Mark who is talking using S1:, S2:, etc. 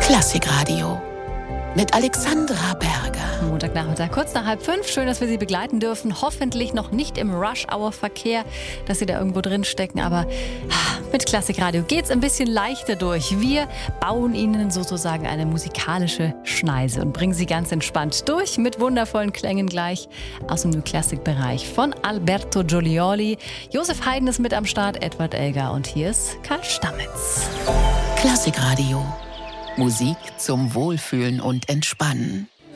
S1: Klassikradio mit Alexandra Berger.
S2: Montagnachmittag, kurz nach 4:30. Schön, dass wir Sie begleiten dürfen. Hoffentlich noch nicht im Rush-Hour-Verkehr, dass Sie da irgendwo drin stecken. Aber mit Klassikradio geht's ein bisschen leichter durch. Wir bauen Ihnen sozusagen eine musikalische Schneise und bringen Sie ganz entspannt durch mit wundervollen Klängen gleich aus dem New Classic-Bereich von Alberto Giolioli. Josef Haydn ist mit am Start, Edward Elgar und hier ist Karl Stammitz.
S1: Klassikradio. Musik zum Wohlfühlen und Entspannen.